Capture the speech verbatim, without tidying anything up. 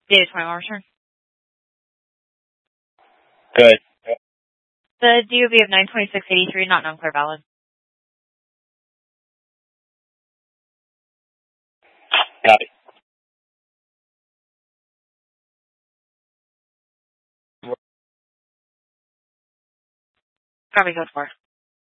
Data twenty-one return. Good. The D O B of nine twenty-six eighty-three, not known, clear, valid. Got it. Copy code four.